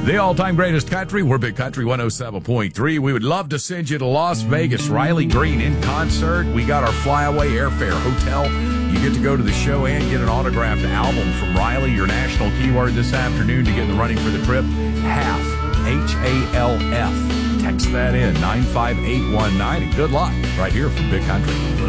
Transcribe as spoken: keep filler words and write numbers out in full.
The all-time greatest country, we're Big Country one oh seven point three. We would love to send you to Las Vegas. Riley Green in concert. We got our flyaway airfare hotel. You get to go to the show and get an autographed album from Riley. Your national keyword this afternoon to get in the running for the trip, half, H A L F. Text that in, nine five eight one nine, and good luck right here from Big Country.